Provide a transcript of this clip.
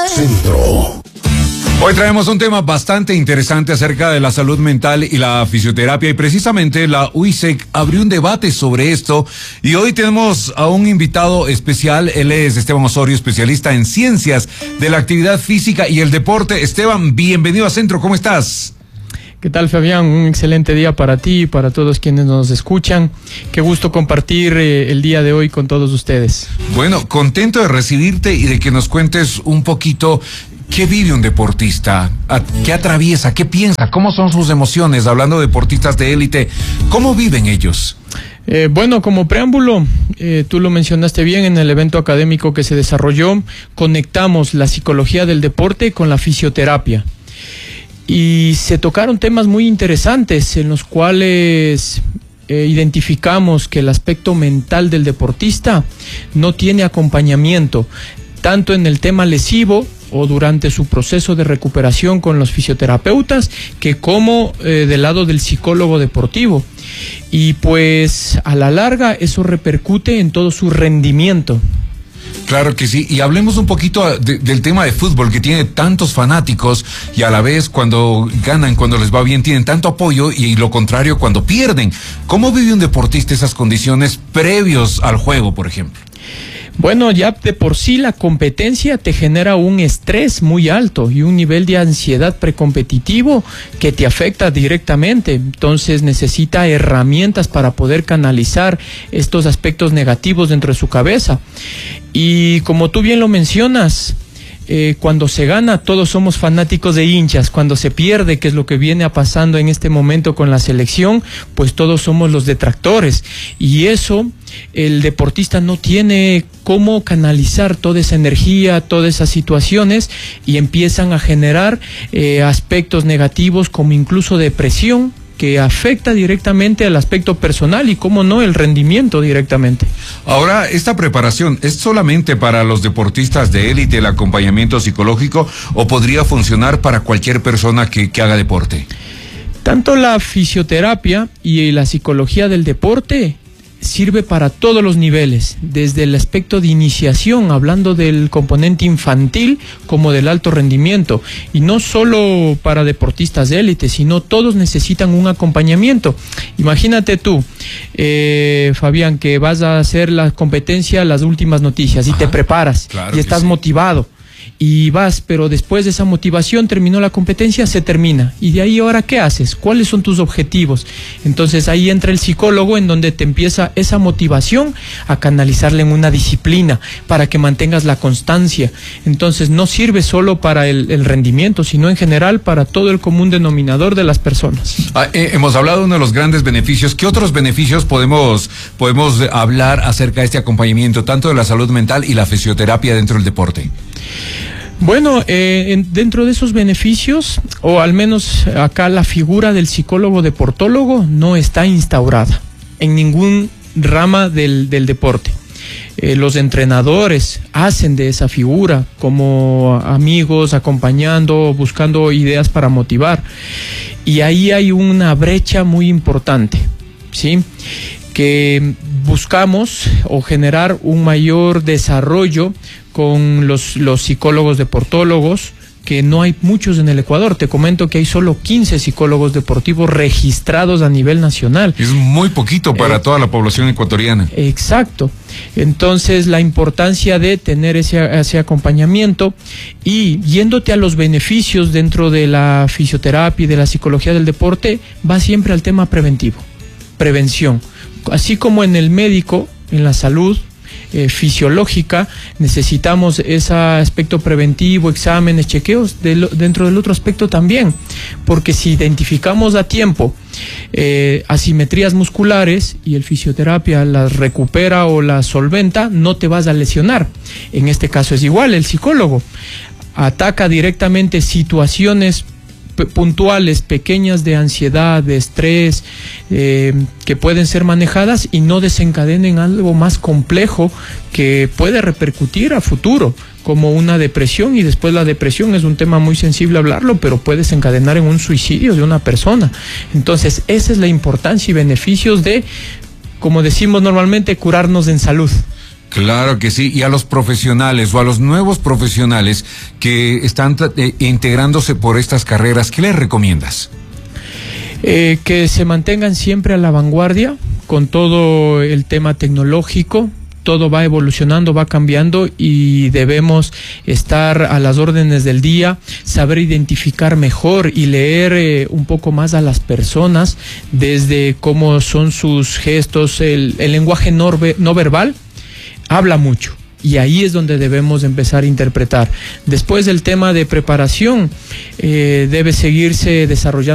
Centro. Hoy traemos un tema bastante interesante acerca de la salud mental y la fisioterapia, y precisamente la UISEC abrió un debate sobre esto, y hoy tenemos a un invitado especial. Él es Esteban Osorio, especialista en ciencias de la actividad física y el deporte. Esteban, bienvenido a Centro, ¿cómo estás? ¿Qué tal, Fabián? Un excelente día para ti y para todos quienes nos escuchan. Qué gusto compartir el día de hoy con todos ustedes. Bueno, contento de recibirte y de que nos cuentes un poquito qué vive un deportista, qué atraviesa, qué piensa, cómo son sus emociones, hablando de deportistas de élite, ¿cómo viven ellos? Bueno, como preámbulo, tú lo mencionaste bien en el evento académico que se desarrolló, conectamos la psicología del deporte con la fisioterapia. Y se tocaron temas muy interesantes en los cuales identificamos que el aspecto mental del deportista no tiene acompañamiento, tanto en el tema lesivo o durante su proceso de recuperación con los fisioterapeutas, que como del lado del psicólogo deportivo. Y pues a la larga eso repercute en todo su rendimiento. Claro que sí, y hablemos un poquito del tema de fútbol, que tiene tantos fanáticos y a la vez cuando ganan, cuando les va bien, tienen tanto apoyo, y lo contrario cuando pierden. ¿Cómo vive un deportista esas condiciones previos al juego, por ejemplo? Bueno, ya de por sí la competencia te genera un estrés muy alto y un nivel de ansiedad precompetitivo que te afecta directamente. Entonces necesita herramientas para poder canalizar estos aspectos negativos dentro de su cabeza. Y como tú bien lo mencionas, cuando se gana todos somos fanáticos de hinchas, cuando se pierde, que es lo que viene pasando en este momento con la selección, pues todos somos los detractores, y eso el deportista no tiene cómo canalizar toda esa energía, todas esas situaciones, y empiezan a generar aspectos negativos como incluso depresión, que afecta directamente al aspecto personal y, cómo no, el rendimiento directamente. Ahora, ¿esta preparación es solamente para los deportistas de élite, el acompañamiento psicológico, o podría funcionar para cualquier persona que haga deporte? Tanto la fisioterapia y la psicología del deporte sirve para todos los niveles, desde el aspecto de iniciación, hablando del componente infantil, como del alto rendimiento, y no solo para deportistas de élite, sino todos necesitan un acompañamiento. Imagínate tú, Fabián, que vas a hacer la competencia, las últimas noticias, y te preparas, claro, y estás motivado, y vas, pero después de esa motivación terminó la competencia, se termina, y de ahí ahora ¿qué haces? ¿Cuáles son tus objetivos? Entonces ahí entra el psicólogo, en donde te empieza esa motivación a canalizarla en una disciplina para que mantengas la constancia. Entonces no sirve solo para el rendimiento, sino en general para todo el común denominador de las personas. Hemos hablado de uno de los grandes beneficios. ¿Qué otros beneficios podemos hablar acerca de este acompañamiento, tanto de la salud mental y la fisioterapia dentro del deporte? Bueno, dentro de esos beneficios, o al menos acá, la figura del psicólogo deportólogo no está instaurada en ningún rama del deporte. Los entrenadores hacen de esa figura como amigos, acompañando, buscando ideas para motivar. Y ahí hay una brecha muy importante, ¿sí? Que buscamos o generar un mayor desarrollo con los psicólogos deportólogos, que no hay muchos en el Ecuador. Te comento que hay solo 15 psicólogos deportivos registrados a nivel nacional. Es muy poquito para toda la población ecuatoriana. Exacto. Entonces, la importancia de tener ese acompañamiento, y yéndote a los beneficios dentro de la fisioterapia y de la psicología del deporte, va siempre al tema preventivo, prevención. Así como en el médico, en la salud fisiológica, necesitamos ese aspecto preventivo, exámenes, chequeos, dentro del otro aspecto también, porque si identificamos a tiempo asimetrías musculares y el fisioterapia las recupera o las solventa, no te vas a lesionar. En este caso es igual, el psicólogo ataca directamente situaciones puntuales, pequeñas, de ansiedad, de estrés, que pueden ser manejadas y no desencadenen algo más complejo que puede repercutir a futuro, como una depresión. Y después la depresión es un tema muy sensible hablarlo, pero puede desencadenar en un suicidio de una persona. Entonces esa es la importancia y beneficios de, como decimos normalmente, curarnos en salud. Claro que sí. Y a los profesionales o a los nuevos profesionales que están integrándose por estas carreras, ¿qué les recomiendas? Que se mantengan siempre a la vanguardia con todo el tema tecnológico. Todo va evolucionando, va cambiando y debemos estar a las órdenes del día, saber identificar mejor y leer un poco más a las personas, desde cómo son sus gestos, el lenguaje no verbal habla mucho. Y ahí es donde debemos empezar a interpretar. Después del tema de preparación, debe seguirse desarrollando